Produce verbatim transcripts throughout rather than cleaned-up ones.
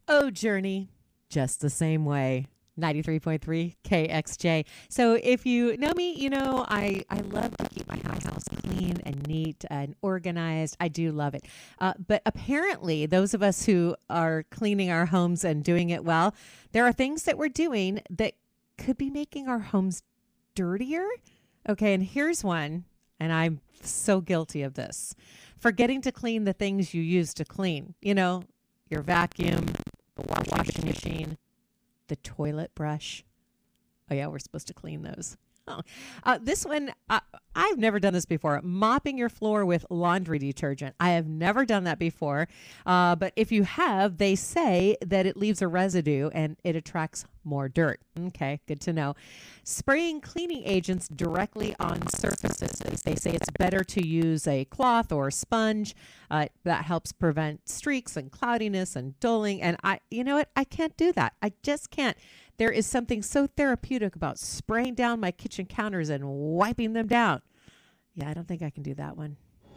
Oh, Journey, just the same way. ninety-three point three K X J. So if you know me, you know I, I love to keep my house clean and neat and organized. I do love it. Uh, but apparently, those of us who are cleaning our homes and doing it well, there are things that we're doing that could be making our homes dirtier. Okay, and here's one, and I'm so guilty of this. Forgetting to clean the things you use to clean. You know, your vacuum, the washing machine, the toilet brush. Oh, yeah, we're supposed to clean those. Oh. Uh, this one, uh, I've never done this before. Mopping your floor with laundry detergent. I have never done that before. Uh, but if you have, they say that it leaves a residue and it attracts more dirt. Okay, good to know. Spraying cleaning agents directly on surfaces. They say it's better to use a cloth or a sponge. Uh, that helps prevent streaks and cloudiness and dulling. And I, you know what? I can't do that. I just can't. There is something so therapeutic about spraying down my kitchen counters and wiping them down. Yeah, I don't think I can do that one.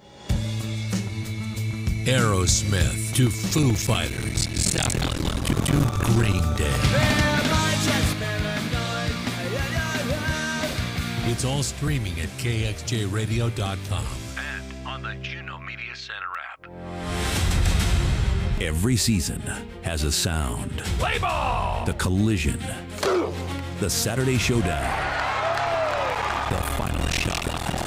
Aerosmith to Foo Fighters, Zeppelin to, to Green Day. It's all streaming at K X J radio dot com and on the Juno Media Center app. Every season has a sound. Play ball! The collision. The Saturday showdown. The final shot.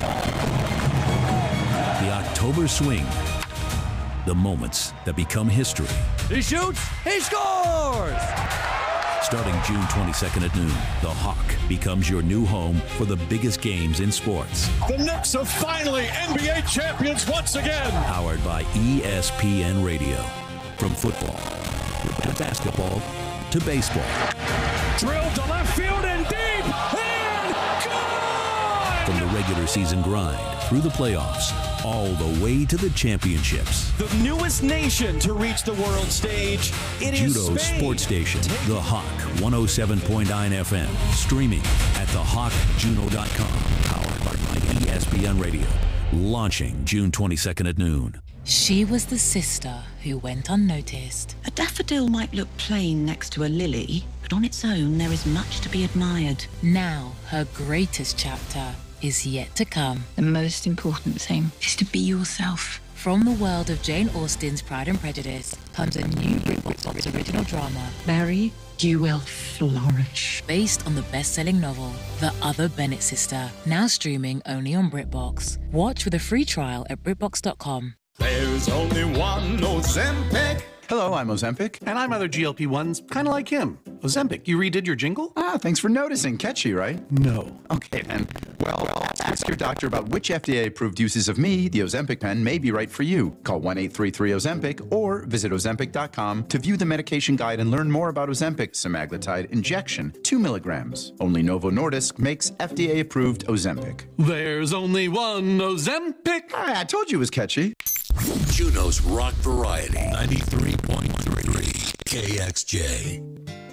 The October swing. The moments that become history. He shoots, he scores! Starting June twenty-second at noon, the Hawk becomes your new home for the biggest games in sports. The Knicks are finally N B A champions once again. Powered by E S P N Radio. From football to basketball to baseball. Drilled to left field and deep and gone! From the regular season grind through the playoffs, all the way to the championships. The newest nation to reach the world stage. It is Judo's Spain. sports station, The Hawk, one oh seven point nine F M. Streaming at the hawk juno dot com. Powered by E S P N Radio. Launching June twenty-second at noon. She was the sister who went unnoticed. A daffodil might look plain next to a lily, but on its own there is much to be admired. Now her greatest chapter is yet to come. The most important thing is to be yourself. From the world of Jane Austen's Pride and Prejudice comes a new BritBox original drama. Mary, you will flourish. Based on the best-selling novel, The Other Bennett Sister, now streaming only on BritBox. Watch with a free trial at brit box dot com. There's only one Ozempic. Hello, I'm Ozempic. And I'm other G L P ones, kind of like him. Ozempic, you redid your jingle? Ah, thanks for noticing. Catchy, right? No. Okay, then. Well, well ask your doctor about which F D A-approved uses of me, the Ozempic pen, may be right for you. Call one eight three three Ozempic or visit ozempic dot com to view the medication guide and learn more about Ozempic semaglutide injection, two milligrams. Only Novo Nordisk makes F D A-approved Ozempic. There's only one Ozempic. Ah, I told you it was catchy. Juno's Rock Variety, ninety-three point three K X J.